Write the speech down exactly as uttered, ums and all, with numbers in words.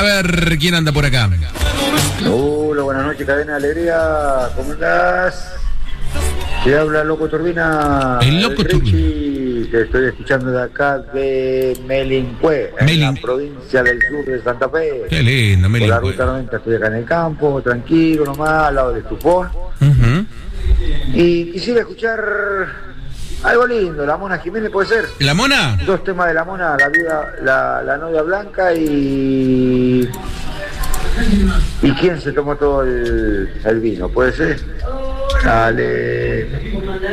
ver quién anda por acá. Hola, buenas noches, Cadena de Alegría. ¿Cómo estás? Te habla Loco Turbina. El Loco Turbina. Te estoy escuchando de acá de Melincue, en Melin... la provincia del sur de Santa Fe. Qué lindo, Melincue. Por la ruta noventa estoy acá en el campo, tranquilo nomás, al lado del estufón. Uh-huh. Y quisiera escuchar algo lindo, La Mona Jiménez, ¿puede ser? ¿La Mona? Dos temas de La Mona, La vida, la, la novia blanca y... ¿Y quién se tomó todo el, el vino? ¿Puede ser? Dale.